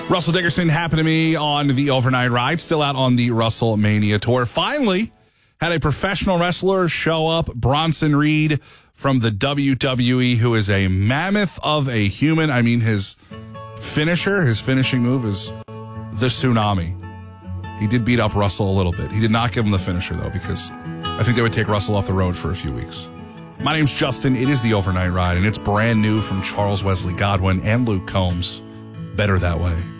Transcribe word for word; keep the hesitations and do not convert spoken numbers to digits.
Russell Dickerson happened to me on the overnight ride, still out on the WrestleMania tour. Finally had a professional wrestler show up, Bronson Reed from the W W E, who is a mammoth of a human. I mean, his finisher, his finishing move is the tsunami. He did beat up Russell a little bit. He did not give him the finisher, though, because I think they would take Russell off the road for a few weeks. My name's Justin. It is the overnight ride, and it's brand new from Charles Wesley Godwin and Luke Combs. Better That Way.